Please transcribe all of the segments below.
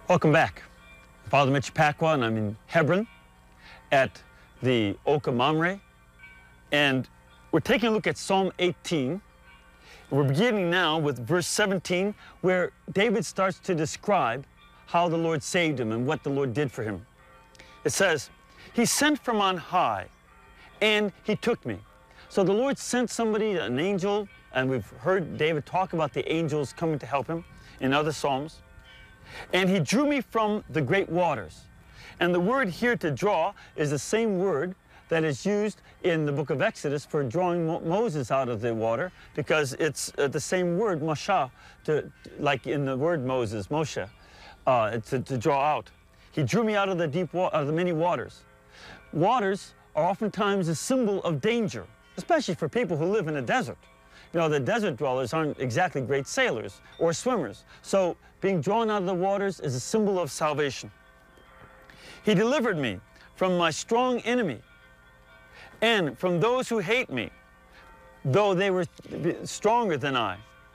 Welcome back. Father Mitch Pacwa, and I'm in Hebron at the Oak of Mamre. And we're taking a look at Psalm 18. We're beginning now with verse 17, where David starts to describe how the Lord saved him and what the Lord did for him. It says, "He sent from on high, and he took me." So the Lord sent somebody, an angel, and we've heard David talk about the angels coming to help him in other Psalms. "And he drew me from the great waters." And the word here to draw is the same word that is used in the book of Exodus for drawing Moses out of the water, because it's the same word, Moshe, like in the word Moses, Moshe, to draw out. He drew me out of the deep water, out of the many waters. Waters are oftentimes a symbol of danger, especially for people who live in a desert. You know, the desert dwellers aren't exactly great sailors or swimmers. So being drawn out of the waters is a symbol of salvation. "He delivered me from my strong enemy and from those who hate me, though they were stronger than I.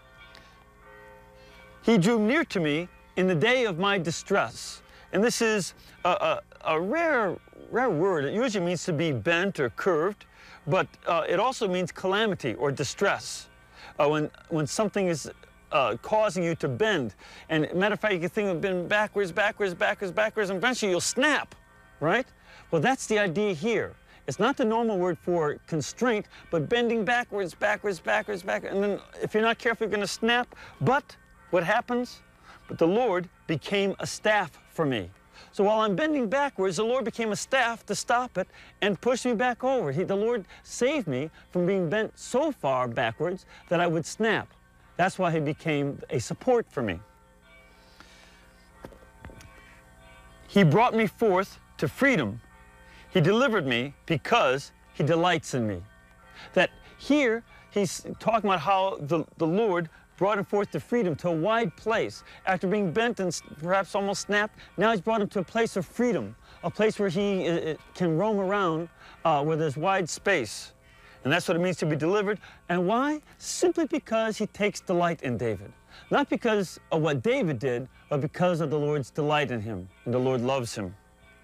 He drew near to me in the day of my distress." And this is a rare word. It usually means to be bent or curved, but it also means calamity or distress. When something is causing you to bend. And matter of fact, you can think of bending backwards, and eventually you'll snap, right? Well, that's the idea here. It's not the normal word for constraint, but bending backwards, and then if you're not careful, you're going to snap. But what happens? But the Lord became a staff for me. So while I'm bending backwards, the Lord became a staff to stop it and push me back over. The Lord saved me from being bent so far backwards that I would snap. That's why he became a support for me. "He brought me forth to freedom. He delivered me because he delights in me." That here, he's talking about how the Lord brought him forth to freedom, to a wide place. After being bent and perhaps almost snapped, now he's brought him to a place of freedom, a place where he can roam around, where there's wide space. And that's what it means to be delivered. And why? Simply because he takes delight in David. Not because of what David did, but because of the Lord's delight in him, and the Lord loves him.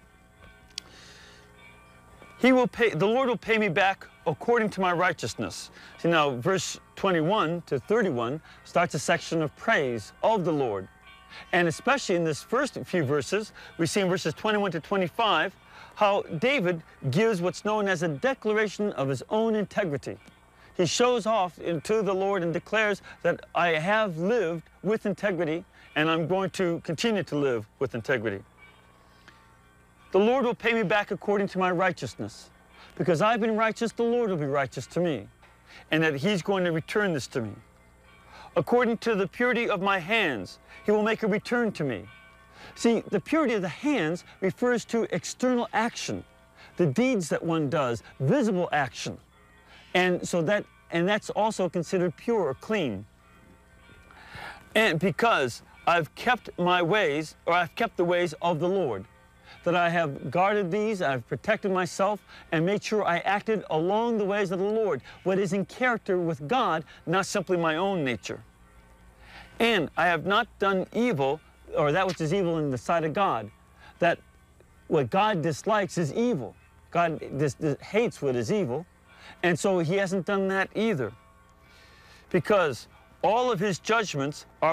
The Lord will pay me back according to my righteousness. See, now, verse 21 to 31 starts a section of praise of the Lord. And especially in this first few verses, we see in verses 21 to 25 how David gives what's known as a declaration of his own integrity. He shows off to the Lord and declares that I have lived with integrity, and I'm going to continue to live with integrity. "The Lord will pay me back according to my righteousness. Because I've been righteous, the Lord will be righteous to me, and that he's going to return this to me. According to the purity of my hands, he will make a return to me." See, the purity of the hands refers to external action, the deeds that one does, visible action. And that's also considered pure or clean. "And because I've kept my ways, or I've kept the ways of the Lord, that I have guarded these, I've protected myself, and made sure I acted along the ways of the Lord," what is in character with God, not simply my own nature. "And I have not done evil, or that which is evil in the sight of God." That what God dislikes is evil. God hates what is evil, and so he hasn't done that either. "Because all of his judgments are